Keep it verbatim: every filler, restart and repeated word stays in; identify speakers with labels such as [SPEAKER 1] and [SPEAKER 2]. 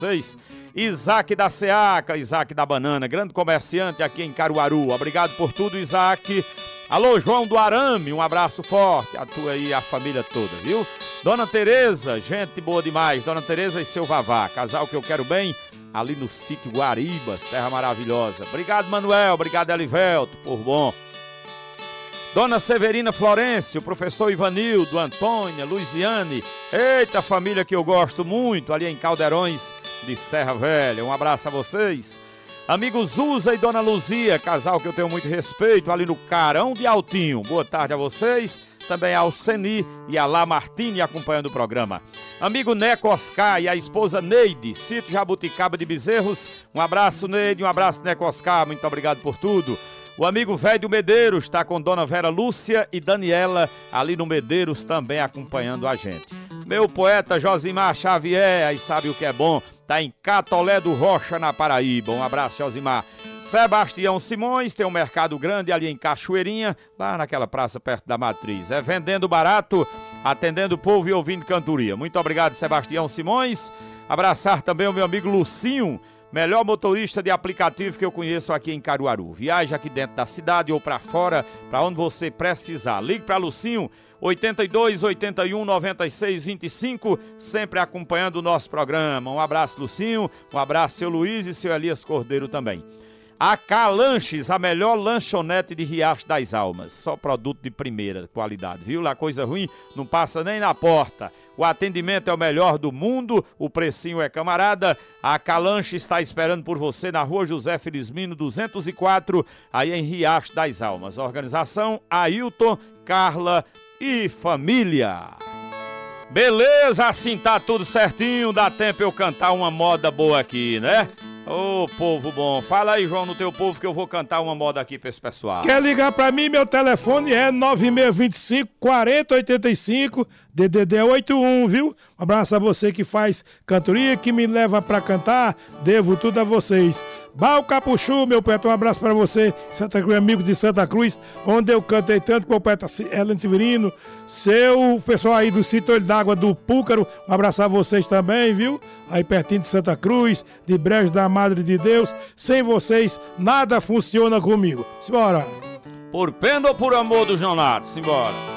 [SPEAKER 1] vocês. Isaac da Seaca, Isaac da Banana, grande comerciante aqui em Caruaru. Obrigado por tudo, Isaac. Alô, João do Arame, um abraço forte a tu aí e a família toda, viu? Dona Tereza, gente boa demais. Dona Tereza e seu Vavá, casal que eu quero bem, ali no sítio Guaribas, terra maravilhosa. Obrigado, Manuel, obrigado, Elivelto, por bom. Dona Severina Florencio, o professor Ivanildo, Antônia, Luiziane, eita família que eu gosto muito, ali em Caldeirões de Serra Velha. Um abraço a vocês. Amigos Zuza e Dona Luzia, casal que eu tenho muito respeito, ali no Carão de Altinho. Boa tarde a vocês. Também ao Seni e a Lá Martini acompanhando o programa. Amigo Neco Oscar e a esposa Neide, sítio Jabuticaba de Bezerros. Um abraço, Neide, um abraço, Neco Oscar, muito obrigado por tudo. O amigo Velho Medeiros está com Dona Vera Lúcia e Daniela ali no Medeiros também acompanhando a gente. Meu poeta Josimar Xavier, aí sabe o que é bom, tá em Catolé do Rocha, na Paraíba. Um abraço, Josimar. Sebastião Simões tem um mercado grande ali em Cachoeirinha, lá naquela praça perto da Matriz. É vendendo barato, atendendo o povo e ouvindo cantoria. Muito obrigado, Sebastião Simões. Abraçar também o meu amigo Lucinho, melhor motorista de aplicativo que eu conheço aqui em Caruaru. Viaja aqui dentro da cidade ou para fora, para onde você precisar. Ligue para Lucinho, oitenta e dois, oitenta e um, noventa e seis, vinte e cinco, sempre acompanhando o nosso programa. Um abraço, Lucinho. Um abraço, seu Luiz e seu Elias Cordeiro também. A K Lanches, a melhor lanchonete de Riacho das Almas. Só produto de primeira qualidade, viu? Lá coisa ruim não passa nem na porta. O atendimento é o melhor do mundo, o precinho é camarada. A K Lanches está esperando por você na rua José Felizmino duzentos e quatro, aí em Riacho das Almas. Organização Ailton, Carla e família. Beleza, assim tá tudo certinho, dá tempo eu cantar uma moda boa aqui, né? Ô, povo bom, fala aí, João, no teu povo que eu vou cantar uma moda aqui pra esse pessoal.
[SPEAKER 2] Quer ligar pra mim? Meu telefone é nove seis dois cinco, quatro zero oito cinco, D D D oitenta e um, viu? Um abraço a você que faz cantoria, que me leva pra cantar, devo tudo a vocês. Bal Capuchu, meu poeta, um abraço pra você, Santa Cruz, amigos de Santa Cruz, onde eu cantei tanto com o poeta Helen Severino, seu pessoal aí do sítio Olho d'Água do Púcaro, um abraço a vocês também, viu? Aí pertinho de Santa Cruz, de Brejo da Madre de Deus, sem vocês nada funciona comigo. Simbora!
[SPEAKER 1] Por pena ou por amor do Jonato? Simbora!